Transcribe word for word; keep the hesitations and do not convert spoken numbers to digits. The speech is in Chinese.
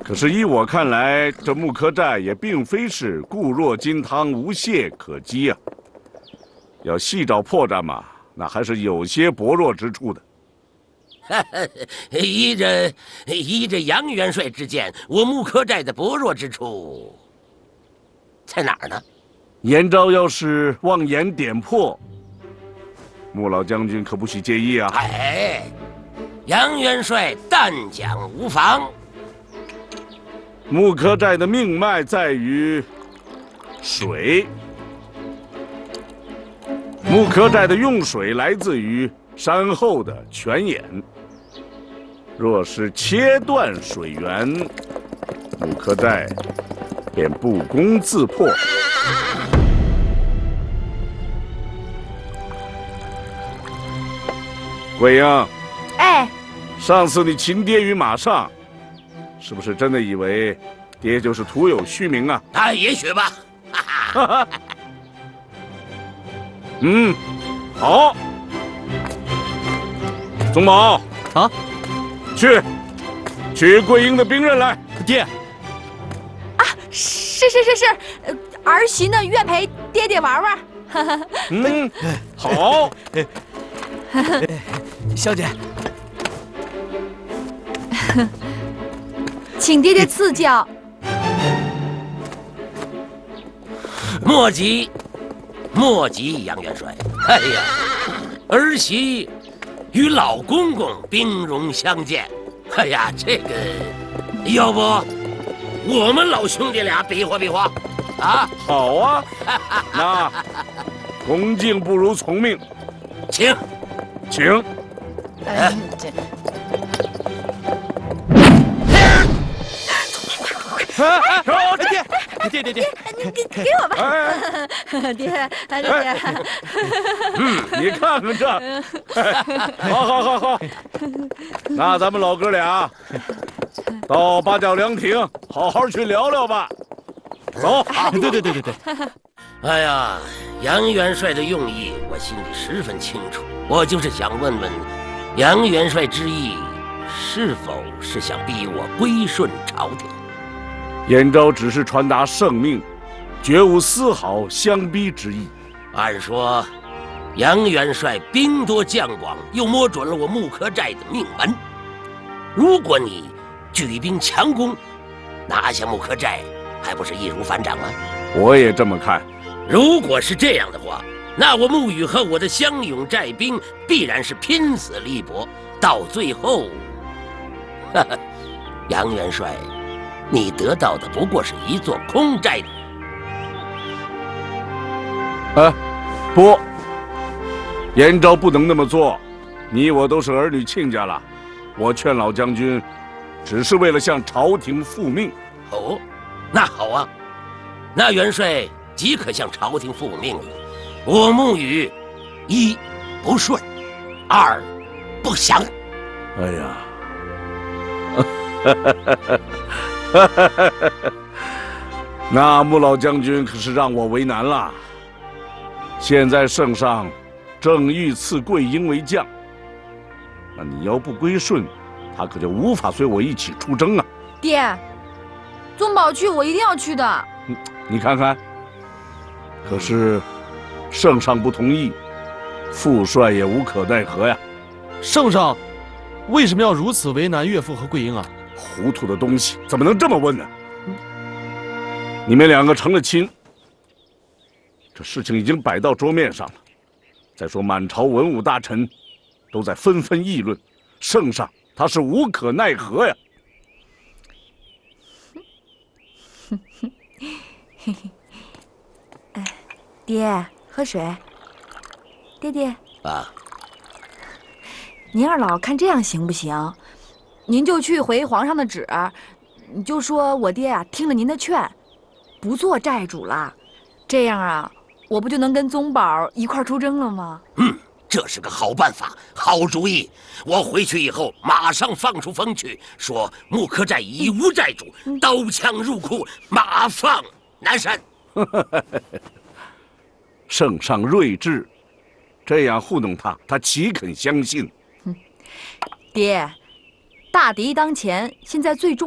可是依我看来，这木柯寨也并非是固若金汤、无懈可击啊。要细找破绽嘛，那还是有些薄弱之处的。 依着依着杨元帅之见，我木柯寨的薄弱之处在哪儿呢？ 严昭要是妄言点破，穆老将军可不许介意啊！ 哎，杨元帅但讲无妨。 木柯寨的命脉在于水，木柯寨的用水来自于山后的泉眼。若是切断水源，木柯寨便不攻自破。桂英， 哎， 上次你擒爹于马上，是不是真的以为爹就是徒有虚名啊？ 啊，也许吧。哈哈。 嗯，好。宗保啊， 去，取桂英的兵刃来。 爹。 啊，是是是是，呃，儿媳呢愿陪爹爹玩玩。 嗯，好。 小姐， 请爹爹赐教。 莫急，莫急，杨元帅。哎呀，儿媳与老公公兵戎相见。哎呀，这个，要不我们老兄弟俩比划比划啊？ 好啊，那恭敬不如从命， 请， 请。 哎，这。 啊！爹，爹爹爹， 你给给我吧，爹，爹爹。 嗯，你看看这，好好好好，那咱们老哥俩到八角凉亭好好去聊聊吧。走。 对对对对对。 哎呀，杨元帅的用意我心里十分清楚，我就是想问问，杨元帅之意是否是想逼我归顺朝廷？ 严昭只是传达圣命，绝无丝毫相逼之意。 按说，杨元帅兵多将广，又摸准了我木柯寨的命门。如果你举兵强攻，拿下木柯寨，还不是易如反掌吗？ 我也这么看。 如果是这样的话，那我沐雨和我的湘勇寨兵必然是拼死力搏，到最后，哈哈，杨元帅，你得到的不过是一座空寨。 啊，不，严昭不能那么做。你我都是儿女亲家了，我劝老将军，只是为了向朝廷复命。 哦，那好啊，那元帅即可向朝廷复命了。我沐雨，一不顺，二不降。 哎呀。那穆老将军可是让我为难了。现在圣上正欲赐桂英为将，那你要不归顺，他可就无法随我一起出征啊。 爹，宗保去，我一定要去的。 你你看看，可是圣上不同意，父帅也无可奈何呀。 圣上为什么要如此为难岳父和桂英啊？ 糊涂的东西，怎么能这么问呢？你们两个成了亲，这事情已经摆到桌面上了。再说满朝文武大臣都在纷纷议论，圣上他是无可奈何呀。 哎，爹，喝水。爹爹啊， 您二老看这样行不行？您就去回皇上的旨，你就说我爹啊听了您的劝，不做寨主了，这样啊，我不就能跟宗保一块出征了吗？ 嗯，这是个好办法，好主意。我回去以后马上放出风去，说木柯寨已无寨主，刀枪入库，马放南山。 圣上睿智，这样糊弄他，他岂肯相信？ 爹，大敌当前，现在最重。